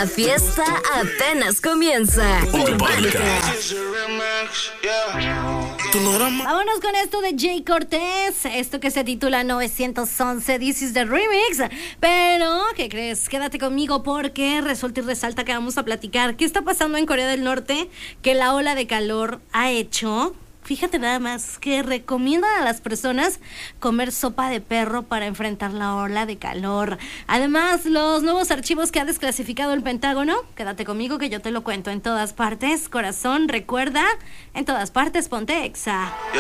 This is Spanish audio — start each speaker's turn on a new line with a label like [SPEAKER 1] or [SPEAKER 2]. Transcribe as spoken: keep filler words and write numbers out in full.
[SPEAKER 1] La fiesta apenas comienza. Urbánica.
[SPEAKER 2] Vámonos con esto de Jay Cortés, esto que se titula novecientos once, This is the Remix. Pero, ¿qué crees? Quédate conmigo porque resulta y resalta que vamos a platicar qué está pasando en Corea del Norte, que la ola de calor ha hecho. Fíjate nada más que recomiendan a las personas comer sopa de perro para enfrentar la ola de calor. Además, los nuevos archivos que ha desclasificado el Pentágono. Quédate conmigo que yo te lo cuento en todas partes. Corazón, recuerda, en todas partes ponte Exa.